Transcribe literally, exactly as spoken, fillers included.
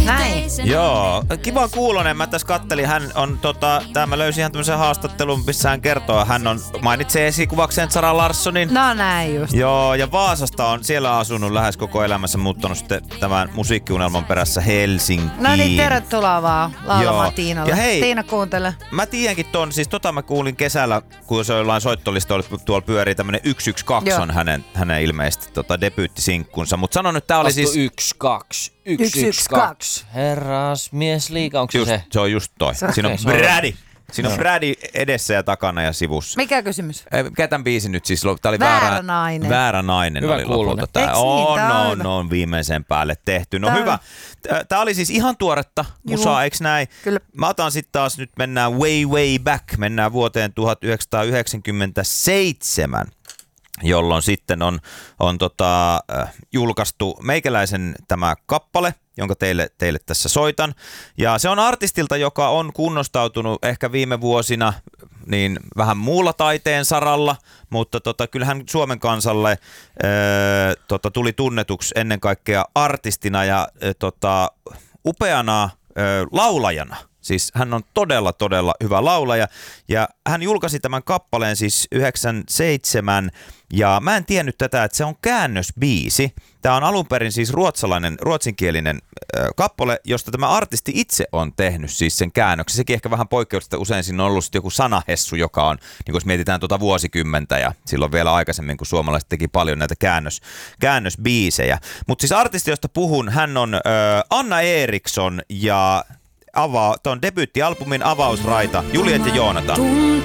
Näin. Joo, kiva kuulonen. Mä tässä kattelin, hän on tota, tää mä löysin ihan tämmöisen haastattelun, missä hän kertoo, hän on, mainitsee esikuvakseen Sara Larssonin. No näin just. Joo, ja Vaasasta on siellä asunut lähes koko elämänsä, muuttanut sitten tämän musiikkiunelman perässä Helsinkiin. No niin, tervetuloa vaan laulamaan Tiinalle. Ja hei, Tiina kuuntele. Mä tiedänkin ton, siis tota mä kuulin kesällä, kun se jollain soittolistoilla tuolla pyörii tämmönen yksi yksi kaksi on hänen, hänen ilmeisesti tota, debyyttisinkkunsa. Mut sano nyt, tää oli siis... yksi kaksi yksi yksi kaksi Herras mies liiga, onko just, se? Se on just toi. Siinä on Brady. Siinä on Brady edessä ja takana ja sivussa. Mikä kysymys? Mikä tämän biisin nyt siis? Tää oli väärä, väärä nainen. Väärä nainen hyvä oli lopulta. Tää on, on, on viimeisen päälle tehty. No tää hyvä. Tää oli siis ihan tuoretta musaa, eiks näin? Kyllä. Mä otan sit taas, nyt mennään way way back. Mennään vuoteen tuhatyhdeksänsataayhdeksänkymmentäseitsemän. Jolloin sitten on, on tota, äh, julkaistu meikäläisen tämä kappale, jonka teille, teille tässä soitan. Ja se on artistilta, joka on kunnostautunut ehkä viime vuosina niin vähän muulla taiteen saralla, mutta tota, kyllähän Suomen kansalle äh, tota, tuli tunnetuksi ennen kaikkea artistina ja äh, tota, upeana äh, laulajana. Siis hän on todella, todella hyvä laulaja ja hän julkaisi tämän kappaleen siis yhdeksänkymmentäseitsemän ja mä en tiennyt tätä, että se on käännösbiisi. Tämä on alun perin siis ruotsalainen, ruotsinkielinen äh, kappale, josta tämä artisti itse on tehnyt siis sen käännöksen. Sekin ehkä vähän poikkeuksista, usein siinä on ollut joku sanahessu, joka on, niin jos mietitään tuota vuosikymmentä ja silloin vielä aikaisemmin, kun suomalaiset teki paljon näitä käännös, käännösbiisejä. Mutta siis artisti, josta puhun, hän on äh, Anna Eriksson ja avaa tuon debyyttialbumin avausraita Juliet ja Joonatan.